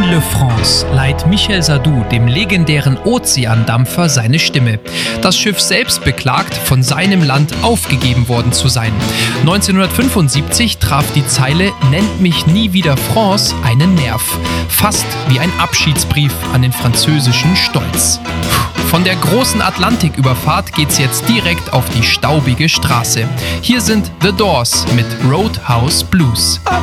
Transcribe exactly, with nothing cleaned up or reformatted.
Le France leiht Michel Sardou dem legendären Ozeandampfer seine Stimme. Das Schiff selbst beklagt, von seinem Land aufgegeben worden zu sein. neunzehnhundertfünfundsiebzig traf die Zeile „Nennt mich nie wieder France" einen Nerv. Fast wie ein Abschiedsbrief an den französischen Stolz. Von der großen Atlantiküberfahrt geht's jetzt direkt auf die staubige Straße. Hier sind The Doors mit Roadhouse Blues.